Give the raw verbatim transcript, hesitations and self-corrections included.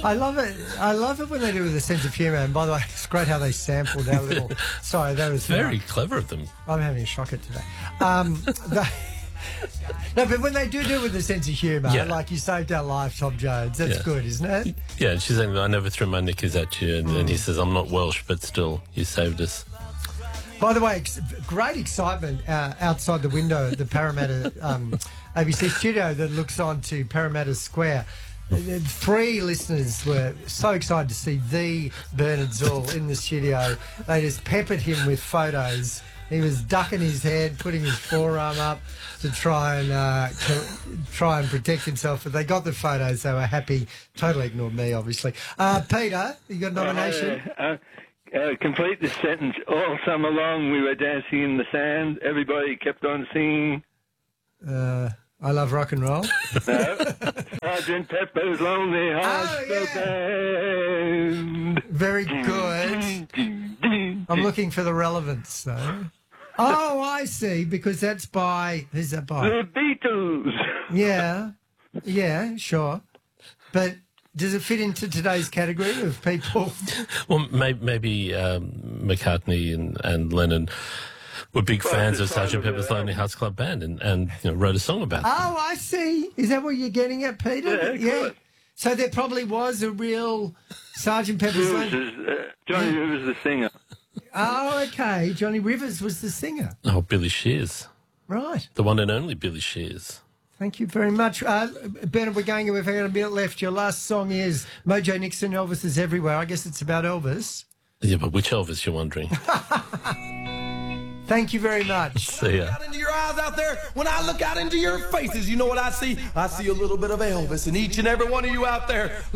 I love it. I love it when they do it with a sense of humour. And by the way, it's great how they sampled our little. Sorry, that was Very fun. clever of them. I'm having a shocker today. Um, they, no, but when they do do it with a sense of humour, Yeah. like you saved our life, Tom Jones, that's Yeah. good, isn't it? Yeah, and she's saying, I never threw my knickers at you. And, and he says, I'm not Welsh, but still, you saved us. By the way, ex- great excitement uh, outside the window at the Parramatta um, A B C studio that looks onto Parramatta Square. Uh, Three listeners were so excited to see the Bernard Zool in the studio. They just peppered him with photos. He was ducking his head, putting his forearm up to try and uh, to try and protect himself. But they got the photos. They were happy. Totally ignored me, obviously. Uh, Peter, you got a nomination? Uh, uh, uh, complete this sentence. All summer long we were dancing in the sand. Everybody kept on singing. Uh, I love rock and roll. No. Sergeant Pepper's Lonely Hearts Oh, Club yeah. Band. Very good. I'm looking for the relevance, though. Oh, I see, because that's by... Who's that by? The Beatles. Yeah, yeah, sure. But does it fit into today's category of people? Well, maybe, maybe um, McCartney and, and Lennon were big Well, fans of it's part Sergeant of Pepper's their Lonely album. Hearts Club Band and, and you know, wrote a song about it. Oh, I see. Is that what you're getting at, Peter? Yeah, of course. So there probably was a real Sergeant Pepper's... Rivers Lonely- is, uh, Johnny Rivers, the singer. Oh, okay. Johnny Rivers was the singer. Oh, Billy Shears. Right. The one and only Billy Shears. Thank you very much. Uh, Bernard, we're going, we've got a minute left. Your last song is Mojo Nixon, Elvis is Everywhere. I guess it's about Elvis. Yeah, but which Elvis, you're wondering? Thank you very much. See ya. Out into your eyes out there, when I look out into your faces, you know what I see? I see a little bit of Elvis in each and every one of you out there.